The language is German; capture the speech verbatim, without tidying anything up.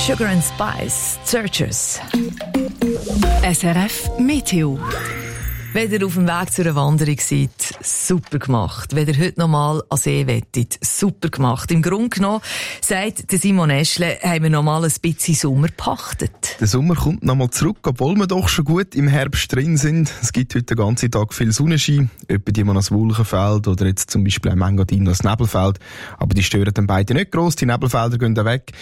Sugar and Spice, Searchers. S R F Meteo. Wenn ihr auf dem Weg zu einer Wanderung seid, super gemacht. Wenn ihr heute noch mal an See wettet, super gemacht. Im Grunde genommen, sagt der Simon Eschle, haben wir noch mal ein bisschen Sommer gepachtet. Der Sommer kommt noch mal zurück, obwohl wir doch schon gut im Herbst drin sind. Es gibt heute den ganzen Tag viel Sonnenschein, etwa die man als Wolkenfeld oder jetzt zum Beispiel ein Engadin als Nebelfeld. Aber die stören dann beide nicht gross, die Nebelfelder gehen dann weg.